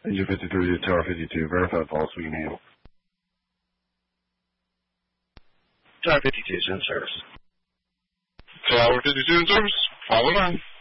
Agent 53 to Tower 52, verified false, we can handle. Tower 52 is in service. Tower 52 in service, follow on.